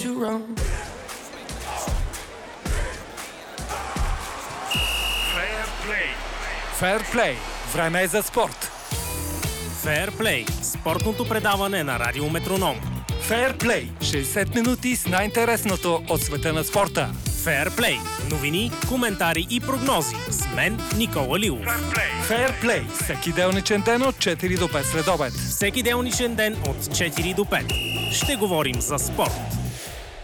to run. Фейрплей. Време е за спорт. Фейрплей – спортното предаване на Радио Метроном. Фейрплей. 60 минути с най-интересното от света на спорта. Фейрплей – новини, коментари и прогнози. С мен Никола Лилов. Фейрплей. Всеки делничен ден от 4 до 5 следобед. Всеки делничен ден от 4 до 5. Ще говорим за спорт.